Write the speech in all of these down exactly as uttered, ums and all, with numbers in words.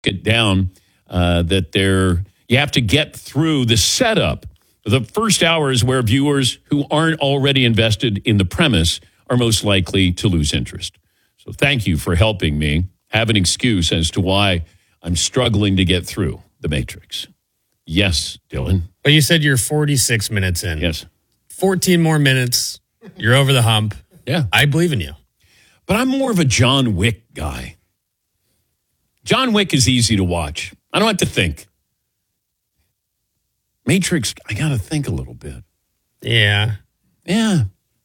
it down uh, that they're you have to get through the setup. The first hour is where viewers who aren't already invested in the premise are most likely to lose interest. So thank you for helping me have an excuse as to why I'm struggling to get through The Matrix. Yes, Dylan. But you said you're forty-six minutes in. Yes. fourteen more minutes. You're over the hump. Yeah. I believe in you. But I'm more of a John Wick guy. John Wick is easy to watch. I don't have to think. Matrix, I got to think a little bit. Yeah. Yeah.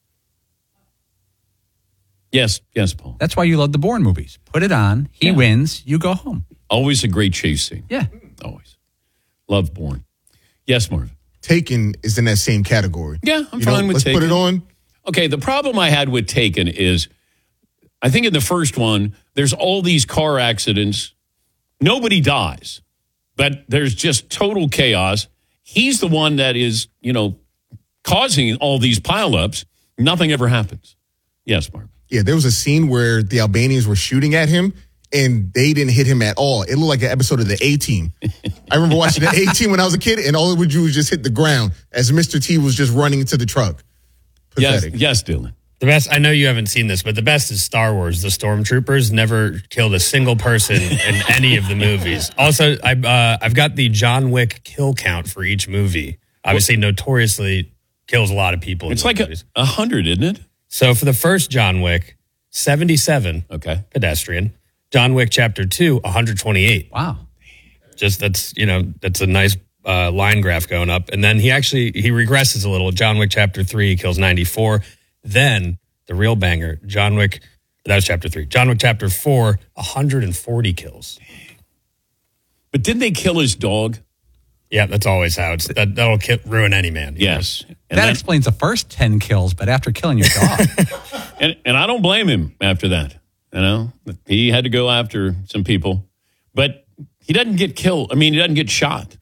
Yes, yes, Paul. That's why you love the Bourne movies. Put it on. He Yeah. wins. You go home. Always a great chase scene. Yeah. Always. Love Bourne. Yes, Marvin. Taken is in that same category. Yeah, I'm You fine know, with let's Taken. put it on. Okay, the problem I had with Taken is I think in the first one, there's all these car accidents. Nobody dies, but there's just total chaos. He's the one that is, you know, causing all these pileups. Nothing ever happens. Yes, Marvin. Yeah, there was a scene where the Albanians were shooting at him, and they didn't hit him at all. It looked like an episode of The A-Team. I remember watching The A-Team when I was a kid, and all it would do was just hit the ground as Mister T was just running into the truck. Pathetic. Yes, yes, Dylan. The best, I know you haven't seen this, but the best is Star Wars. The Stormtroopers never killed a single person in any of the movies. Also, I, uh, I've got the John Wick kill count for each movie. Obviously, notoriously kills a lot of people. It's like a, a hundred, isn't it? So for the first John Wick, seventy-seven. Okay. Pedestrian. John Wick Chapter two, one hundred twenty-eight. Wow. Just that's, you know, that's a nice uh, line graph going up. And then he actually, he regresses a little. John Wick Chapter three, he kills ninety-four. Then the real banger, John Wick, that was Chapter three. John Wick Chapter four, one hundred forty kills. But didn't they kill his dog? Yeah, that's always how it's, that, that'll ki- ruin any man. Yes. And that, that explains the first ten kills, but after killing your dog. and, and I don't blame him after that. You know, he had to go after some people, but he doesn't get killed. I mean, he doesn't get shot.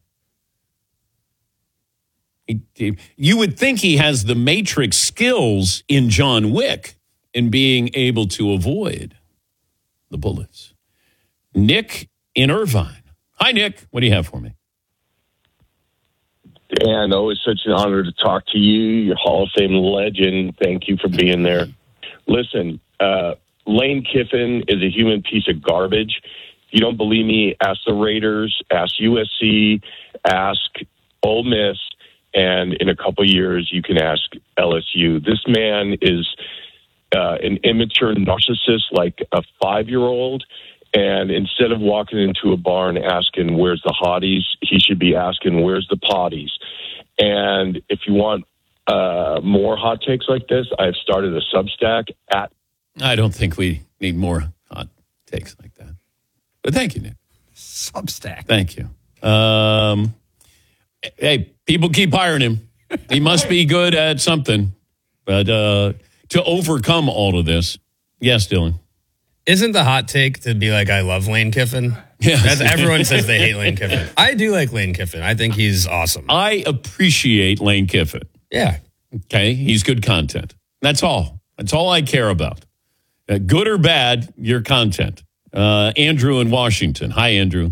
He, he, you would think he has the Matrix skills in John Wick in being able to avoid the bullets. Nick in Irvine. Hi, Nick. What do you have for me? Dan, always such an honor to talk to you. You're Hall of Fame legend. Thank you for being there. Listen, uh, Lane Kiffin is a human piece of garbage. If you don't believe me, ask the Raiders, ask U S C, ask Ole Miss, and in a couple years, you can ask L S U. This man is uh, an immature narcissist like a five-year-old, and instead of walking into a barn asking, where's the hotties, he should be asking, where's the potties? And if you want uh, more hot takes like this, I've started a Substack at... I don't think we need more hot takes like that. But thank you, Nick. Substack. Thank you. Um, hey, people keep hiring him. He must be good at something. But uh, to overcome all of this, yes, Dylan. Isn't the hot take to be like, I love Lane Kiffin? Yeah. That's, everyone says they hate Lane Kiffin. I do like Lane Kiffin. I think he's awesome. I appreciate Lane Kiffin. Yeah. Okay, he's good content. That's all. That's all I care about. Uh, good or bad, your content. Uh, Andrew in Washington. Hi, Andrew.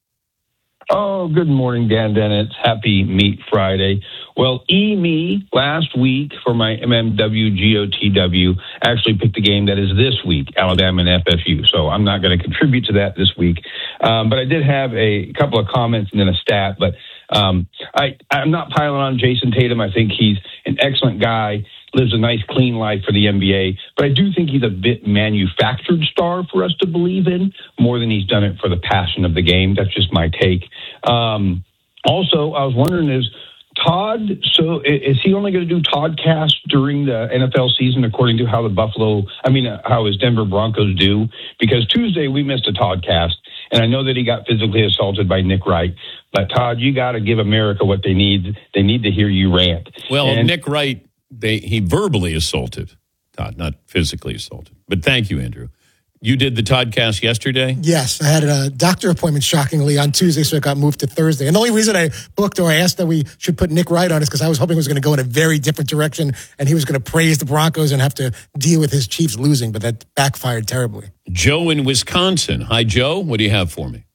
Oh, good morning, Dan Dennett. Happy Meat Friday. Well, E-Me last week for my M M W G O T W actually picked a game that is this week, Alabama and F F U. So I'm not going to contribute to that this week. Um, but I did have a couple of comments and then a stat. But um, I, I'm not piling on Jason Tatum. I think he's an excellent guy, lives a nice, clean life for the N B A. But I do think he's a bit manufactured star for us to believe in more than he's done it for the passion of the game. That's just my take. Um, also, I was wondering is Todd, so is he only going to do Toddcast during the N F L season according to how the Buffalo, I mean, uh, how his Denver Broncos do? Because Tuesday we missed a Toddcast, and I know that he got physically assaulted by Nick Wright. But Todd, you got to give America what they need. They need to hear you rant. Well, and, Nick Wright, they, he verbally assaulted Todd, not physically assaulted. But thank you, Andrew. You did the Toddcast yesterday? Yes, I had a doctor appointment, shockingly, on Tuesday, so it got moved to Thursday. And the only reason I booked or I asked that we should put Nick Wright on is because I was hoping it was going to go in a very different direction, and he was going to praise the Broncos and have to deal with his Chiefs losing, but that backfired terribly. Joe in Wisconsin. Hi, Joe. What do you have for me?